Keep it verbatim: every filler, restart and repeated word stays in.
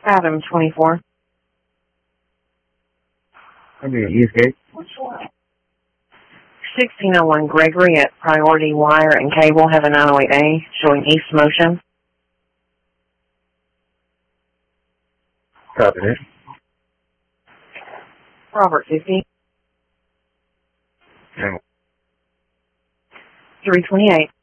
Adam twenty-four. I'm going to use gate. sixteen oh one Gregory at Priority Wire and Cable have a nine oh eight A showing east motion. Copy that. Robert fifty. Yeah. three twenty-eight.